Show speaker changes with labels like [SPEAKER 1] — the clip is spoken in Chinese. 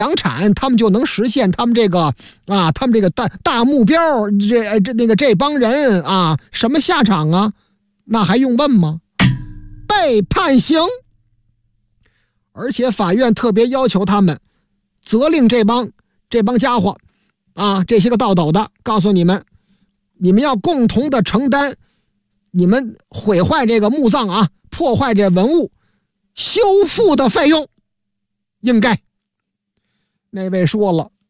[SPEAKER 1] 养产，他们就能实现他们这个大目标。这帮人啊，什么下场啊？那还用问吗？被判刑。而且法院特别要求他们责令这帮家伙啊，这些个盗斗的，告诉你们要共同的承担你们毁坏这个墓葬啊，破坏这文物修复的费用。应该那位说了，